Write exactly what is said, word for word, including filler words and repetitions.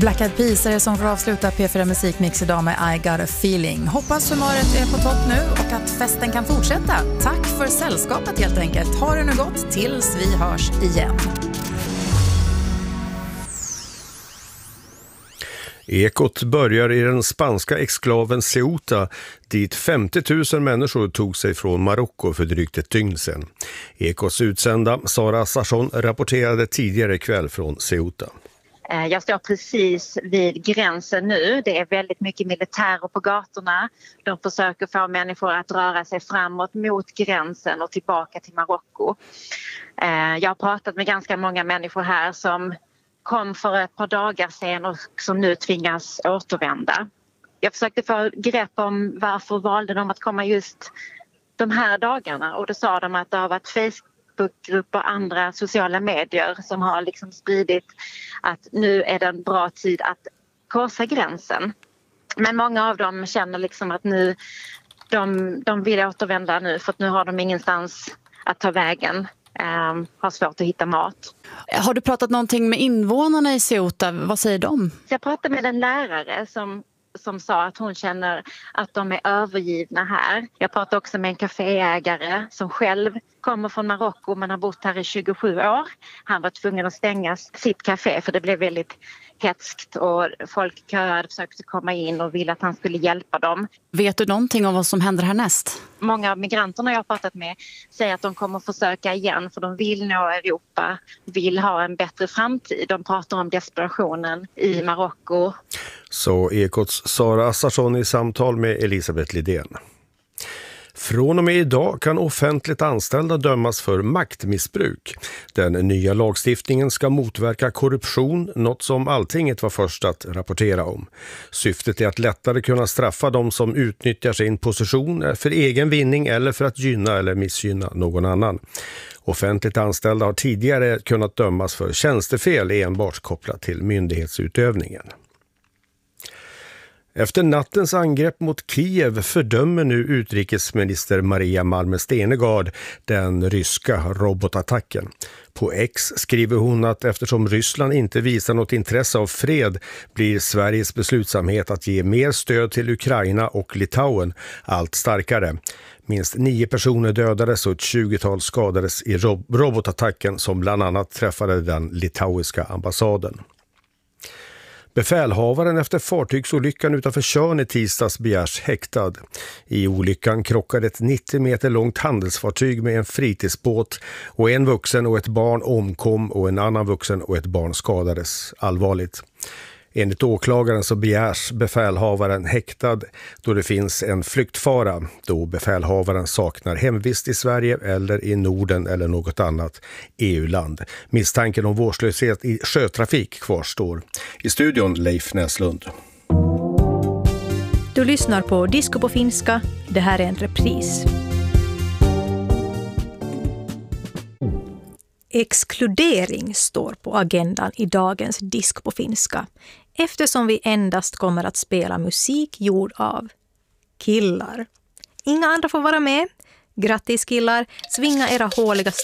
Black Eyed Peas är det som får avsluta P fyra Musikmix idag med I Got A Feeling. Hoppas humöret är på topp nu och att festen kan fortsätta. Tack för sällskapet helt enkelt. Ha det nu gott tills vi hörs igen. Ekot börjar i den spanska exklaven Ceuta, dit femtio tusen människor tog sig från Marocko för drygt ett dygn sedan. Ekots utsända Sara Sarsson rapporterade tidigare kväll från Ceuta. Jag står precis vid gränsen nu. Det är väldigt mycket militärer på gatorna. De försöker få människor att röra sig framåt mot gränsen och tillbaka till Marocko. Jag har pratat med ganska många människor här som kom för ett par dagar sedan och som nu tvingas återvända. Jag försökte få grepp om varför valde de att komma just de här dagarna, och då sa de att det har varit Facebookgrupper och andra sociala medier som har liksom spridit att nu är det en bra tid att korsa gränsen. Men många av dem känner liksom att nu de, de vill återvända nu, för att nu har de ingenstans att ta vägen. Um, har svårt att hitta mat. Har du pratat någonting med invånarna i Ceuta? Vad säger de? Jag pratade med en lärare som, som sa att hon känner att de är övergivna här. Jag pratade också med en kaféägare som själv kommer från Marocko men har bott här i tjugosju år. Han var tvungen att stänga sitt café för det blev väldigt hetskt och folk köade, försökte komma in och ville att han skulle hjälpa dem. Vet du någonting om vad som händer härnäst? Många av migranterna jag har pratat med säger att de kommer försöka igen, för de vill nå Europa, vill ha en bättre framtid. De pratar om desperationen i Marocko. Så Ekots Sara Sarsson i samtal med Elisabeth Lidén. Från och med idag kan offentligt anställda dömas för maktmissbruk. Den nya lagstiftningen ska motverka korruption, något som Alltinget var först att rapportera om. Syftet är att lättare kunna straffa de som utnyttjar sin position för egen vinning eller för att gynna eller missgynna någon annan. Offentligt anställda har tidigare kunnat dömas för tjänstefel enbart kopplat till myndighetsutövningen. Efter nattens angrepp mot Kiev fördömer nu utrikesminister Maria Malmer Stenergard den ryska robotattacken. På X skriver hon att eftersom Ryssland inte visar något intresse av fred blir Sveriges beslutsamhet att ge mer stöd till Ukraina och Litauen allt starkare. Minst nio personer dödades och ett tjugotal skadades i rob- robotattacken som bland annat träffade den litauiska ambassaden. Befälhavaren efter fartygsolyckan utanför Tjörn i tisdags begärs häktad. I olyckan krockade ett nittio meter långt handelsfartyg med en fritidsbåt och en vuxen och ett barn omkom och en annan vuxen och ett barn skadades allvarligt. Enligt åklagaren så begärs befälhavaren häktad då det finns en flyktfara, då befälhavaren saknar hemvist i Sverige eller i Norden eller något annat E U-land. Misstanken om vårdslöshet i sjötrafik kvarstår. I studion Leif Näslund. Du lyssnar på Disco på finska. Det här är en repris. Exkludering står på agendan i dagens Disco på finska, eftersom vi endast kommer att spela musik gjord av killar. Inga andra får vara med. Grattis killar, svinga era håliga